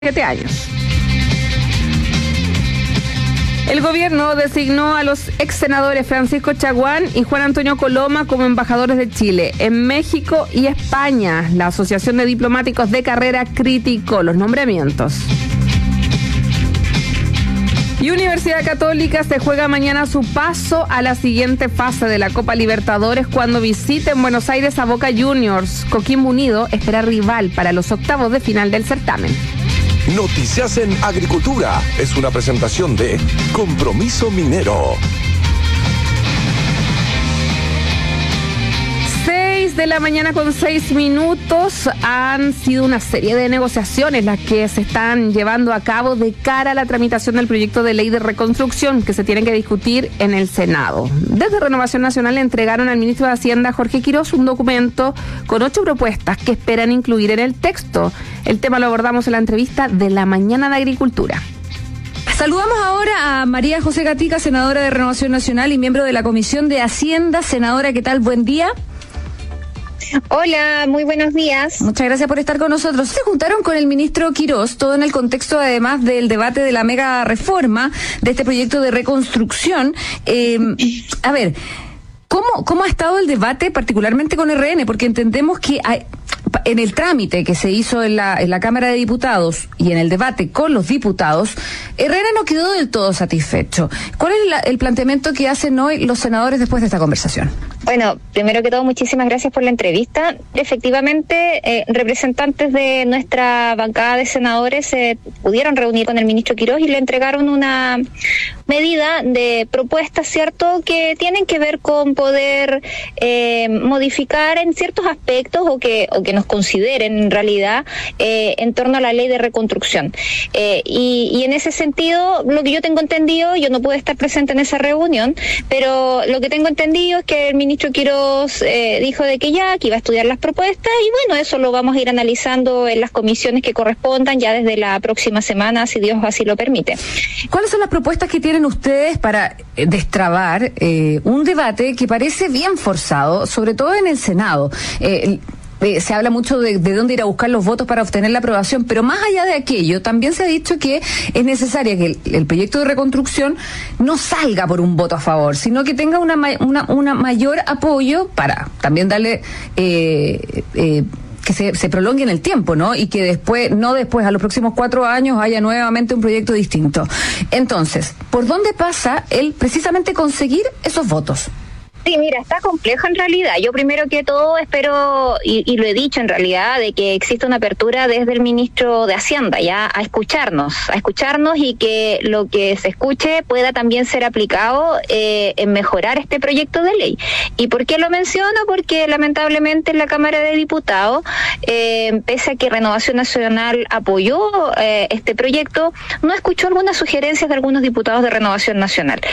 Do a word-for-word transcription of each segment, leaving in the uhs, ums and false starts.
siete años. El gobierno designó a los ex senadores Francisco Chaguán y Juan Antonio Coloma como embajadores de Chile en México y España. La Asociación de Diplomáticos de Carrera criticó los nombramientos. Y Universidad Católica se juega mañana su paso a la siguiente fase de la Copa Libertadores cuando visite en Buenos Aires a Boca Juniors. Coquimbo Unido espera rival para los octavos de final del certamen. Noticias en Agricultura es una presentación de Compromiso Minero. seis de la mañana con seis minutos. Han sido una serie de negociaciones las que se están llevando a cabo de cara a la tramitación del proyecto de ley de reconstrucción que se tiene que discutir en el Senado. Desde Renovación Nacional le entregaron al ministro de Hacienda, Jorge Quirós, un documento con ocho propuestas que esperan incluir en el texto. El tema lo abordamos en la entrevista de la mañana de Agricultura. Saludamos ahora a María José Gatica, senadora de Renovación Nacional y miembro de la Comisión de Hacienda. Senadora, ¿qué tal? Buen día. Hola, muy buenos días. Muchas gracias por estar con nosotros. Se juntaron con el ministro Quirós, todo en el contexto además del debate de la mega reforma, de este proyecto de reconstrucción. Eh, a ver, ¿cómo, ¿cómo ha estado el debate particularmente con R N? Porque entendemos que hay, en el trámite que se hizo en la, en la Cámara de Diputados y en el debate con los diputados, R N no quedó del todo satisfecho. ¿Cuál es la, el planteamiento que hacen hoy los senadores después de esta conversación? Bueno, primero que todo, muchísimas gracias por la entrevista. Efectivamente, eh, representantes de nuestra bancada de senadores se eh, pudieron reunir con el ministro Quirós y le entregaron una medida de propuestas, ¿cierto?, que tienen que ver con poder eh, modificar en ciertos aspectos o que, o que nos consideren en realidad eh, en torno a la ley de reconstrucción. Eh, y, y en ese sentido, lo que yo tengo entendido, yo no pude estar presente en esa reunión, pero lo que tengo entendido es que el ministro ministro Quirós eh, dijo de que ya, que iba a estudiar las propuestas y bueno, eso lo vamos a ir analizando en las comisiones que correspondan ya desde la próxima semana, si Dios así lo permite. ¿Cuáles son las propuestas que tienen ustedes para eh, destrabar eh, un debate que parece bien forzado, sobre todo en el Senado? Eh, Eh, se habla mucho de, de dónde ir a buscar los votos para obtener la aprobación, pero más allá de aquello, también se ha dicho que es necesario que el, el proyecto de reconstrucción no salga por un voto a favor, sino que tenga una, una, una mayor apoyo para también darle... Eh, eh, que se, se prolongue en el tiempo, ¿no? Y que después, no después, a los próximos cuatro años haya nuevamente un proyecto distinto. Entonces, ¿por dónde pasa el precisamente conseguir esos votos? Sí, mira, está complejo en realidad. Yo primero que todo espero, y, y lo he dicho en realidad, de que exista una apertura desde el ministro de Hacienda, ya, a escucharnos, a escucharnos y que lo que se escuche pueda también ser aplicado eh, en mejorar este proyecto de ley. ¿Y por qué lo menciono? Porque lamentablemente en la Cámara de Diputados, eh, pese a que Renovación Nacional apoyó eh, este proyecto, no escuchó algunas sugerencias de algunos diputados de Renovación Nacional.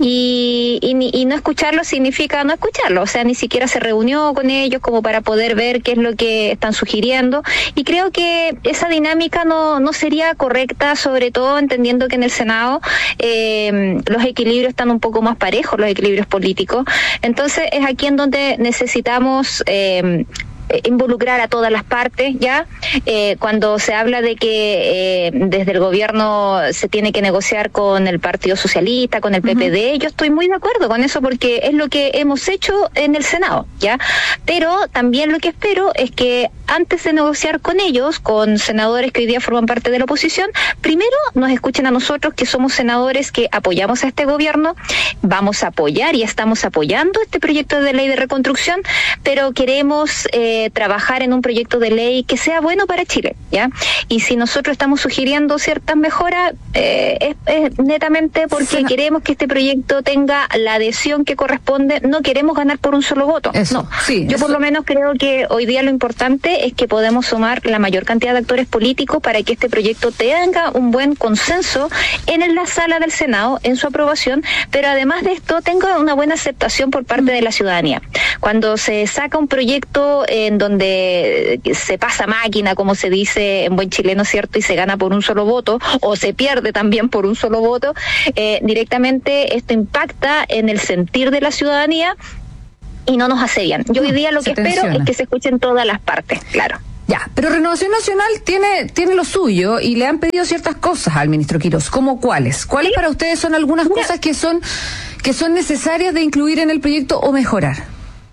Y, y, y no escucharlo significa no escucharlo, o sea, ni siquiera se reunió con ellos como para poder ver qué es lo que están sugiriendo, y creo que esa dinámica no, no sería correcta, sobre todo entendiendo que en el Senado eh, los equilibrios están un poco más parejos, los equilibrios políticos. Entonces es aquí en donde necesitamos eh, involucrar a todas las partes, ya eh, cuando se habla de que eh, desde el gobierno se tiene que negociar con el Partido Socialista, con el P P D, uh-huh. Yo estoy muy de acuerdo con eso porque es lo que hemos hecho en el Senado, ya, pero también lo que espero es que antes de negociar con ellos, con senadores que hoy día forman parte de la oposición, primero nos escuchen a nosotros que somos senadores que apoyamos a este gobierno, vamos a apoyar y estamos apoyando este proyecto de ley de reconstrucción, pero queremos eh, trabajar en un proyecto de ley que sea bueno para Chile, ¿ya? Y si nosotros estamos sugiriendo ciertas mejoras, eh, es, es netamente porque sí, no. queremos que este proyecto tenga la adhesión que corresponde, no queremos ganar por un solo voto, eso, no. Sí, Yo eso. por lo menos creo que hoy día lo importante es que podemos sumar la mayor cantidad de actores políticos para que este proyecto tenga un buen consenso en la sala del Senado, en su aprobación, pero además de esto tenga una buena aceptación por parte de la ciudadanía. Cuando se saca un proyecto eh, en donde se pasa máquina, como se dice en buen chileno, ¿cierto? Y se gana por un solo voto, o se pierde también por un solo voto, eh, directamente esto impacta en el sentir de la ciudadanía y no nos asedian. Yo hoy día lo que espero es que se escuchen todas las partes, claro. Ya, pero Renovación Nacional tiene tiene lo suyo y le han pedido ciertas cosas al ministro Quirós. ¿Cómo cuáles? ¿Cuáles ¿Sí? para ustedes son algunas Mira. cosas que son que son necesarias de incluir en el proyecto o mejorar?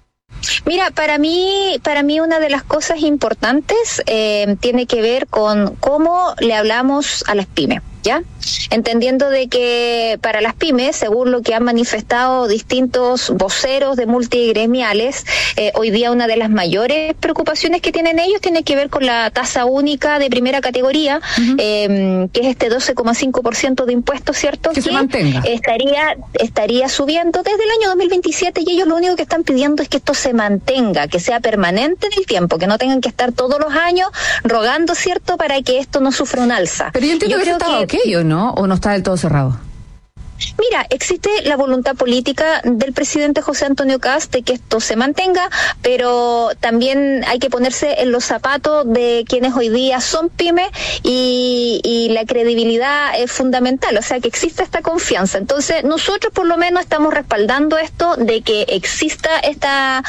Mira, para mí, para mí una de las cosas importantes eh, tiene que ver con cómo le hablamos a las pymes, ¿ya? Entendiendo de que para las pymes, según lo que han manifestado distintos voceros de multigremiales, eh, hoy día una de las mayores preocupaciones que tienen ellos tiene que ver con la tasa única de primera categoría, uh-huh. eh, que es este doce coma cinco por ciento de impuestos, ¿cierto? Que, que se mantenga. Estaría, estaría subiendo desde el año dos mil veintisiete y ellos lo único que están pidiendo es que esto se mantenga, que sea permanente en el tiempo, que no tengan que estar todos los años rogando, ¿cierto?, para que esto no sufra un alza. Pero yo entiendo yo que eso estaba que... ok, ¿o no? ¿O no está del todo cerrado? Mira, existe la voluntad política del presidente José Antonio Kast de que esto se mantenga, pero también hay que ponerse en los zapatos de quienes hoy día son pymes y, y la credibilidad es fundamental, o sea que existe esta confianza. Entonces nosotros por lo menos estamos respaldando esto de que exista esta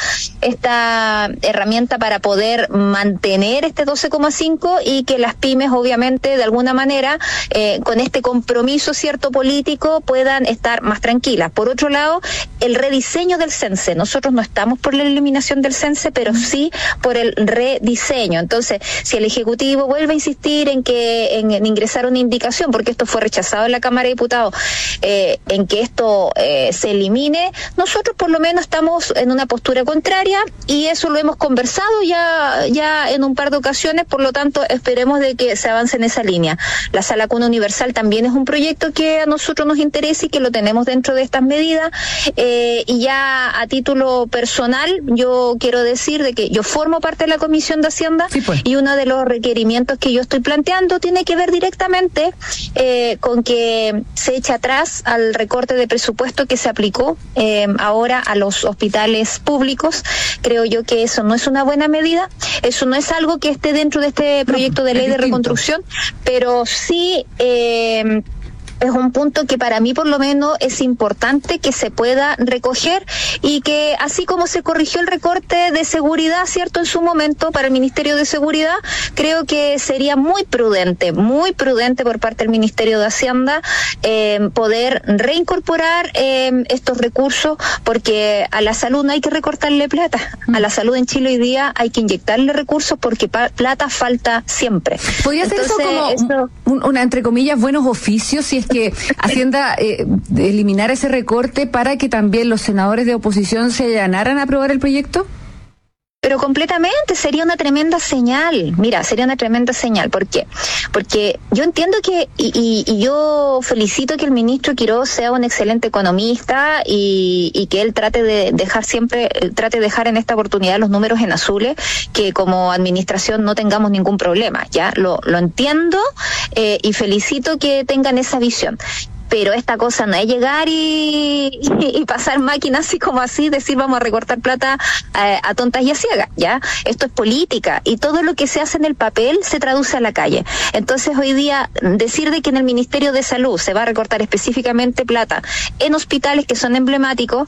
esta herramienta para poder mantener este doce coma cinco y que las pymes obviamente de alguna manera eh, con este compromiso cierto político puedan estar más tranquilas. Por otro lado, el rediseño del CENSE. Nosotros no estamos por la eliminación del CENSE, pero sí por el rediseño. Entonces, si el Ejecutivo vuelve a insistir en que en, en ingresar una indicación, porque esto fue rechazado en la Cámara de Diputados, eh, en que esto eh, se elimine, nosotros por lo menos estamos en una postura contraria y eso lo hemos conversado ya, ya en un par de ocasiones, por lo tanto, esperemos de que se avance en esa línea. La Sala Cuna Universal también es un proyecto que a nosotros nos interesa y que lo tenemos dentro de estas medidas, eh, y ya a título personal yo quiero decir de que yo formo parte de la Comisión de Hacienda, sí, pues. Y uno de los requerimientos que yo estoy planteando tiene que ver directamente eh, con que se eche atrás al recorte de presupuesto que se aplicó eh, ahora a los hospitales públicos. Creo yo que eso no es una buena medida, eso no es algo que esté dentro de este proyecto de ley de reconstrucción, pero sí eh, es un punto que para mí por lo menos es importante que se pueda recoger y que así como se corrigió el recorte de seguridad, cierto, en su momento para el Ministerio de Seguridad, creo que sería muy prudente, muy prudente por parte del Ministerio de Hacienda eh, poder reincorporar eh, estos recursos, porque a la salud no hay que recortarle plata, a la salud en Chile hoy día hay que inyectarle recursos porque pa- plata falta siempre. ¿Podría ser eso como eso, un, una, entre comillas, buenos oficios si es que Hacienda eh, eliminara ese recorte para que también los senadores de oposición se allanaran a aprobar el proyecto? Pero completamente, sería una tremenda señal. Mira, sería una tremenda señal. ¿Por qué? Porque yo entiendo que, y, y, y yo felicito que el ministro Quirós sea un excelente economista y, y que él trate de dejar siempre, trate de dejar en esta oportunidad los números en azules, que como administración no tengamos ningún problema, ¿ya? Lo, lo entiendo eh, y felicito que tengan esa visión. Pero esta cosa no es llegar y, y, y pasar máquinas así como así, decir vamos a recortar plata a, a tontas y a ciegas, ¿ya? Esto es política y todo lo que se hace en el papel se traduce a la calle. Entonces hoy día decir de que en el Ministerio de Salud se va a recortar específicamente plata en hospitales que son emblemáticos,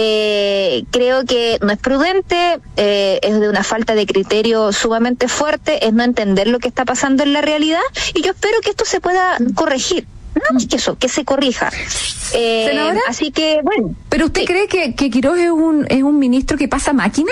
eh, creo que no es prudente, eh, es de una falta de criterio sumamente fuerte, es no entender lo que está pasando en la realidad y yo espero que esto se pueda corregir. No más que eso, que se corrija. Eh, ¿Senadora? Así que, bueno. ¿Pero usted sí. cree que, que Quirós es un, es un ministro que pasa máquina?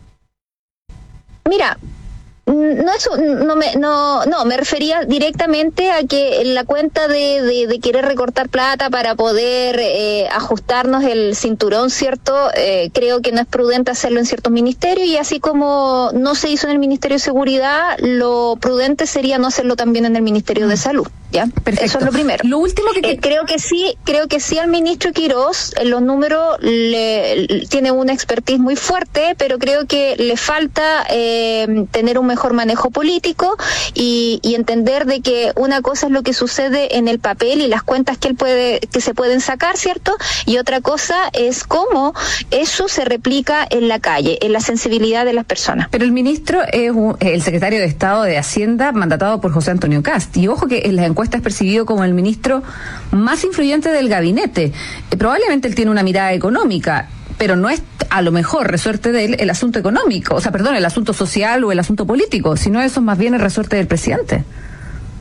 Mira, no eso no me no no me refería directamente a que la cuenta de, de, de querer recortar plata para poder eh, ajustarnos el cinturón, cierto, eh, creo que no es prudente hacerlo en ciertos ministerios y así como no se hizo en el Ministerio de Seguridad, lo prudente sería no hacerlo también en el Ministerio de Salud. ¿Ya? Perfecto. Eso es lo primero. Lo último que eh, creo que sí, creo que sí al ministro Quirós en los números le, le tiene una expertise muy fuerte, pero creo que le falta eh, tener un mejor manejo político y, y entender de que una cosa es lo que sucede en el papel y las cuentas que él puede que se pueden sacar, ¿cierto? Y otra cosa es cómo eso se replica en la calle, en la sensibilidad de las personas. Pero el ministro es un, el secretario de Estado de Hacienda mandatado por José Antonio Kast y ojo que en las encuestas es percibido como el ministro más influyente del gabinete. Eh, probablemente él tiene una mirada económica. pero no es a lo mejor resorte de él el asunto económico, o sea, perdón, el asunto social o el asunto político, sino eso es más bien el resorte del presidente.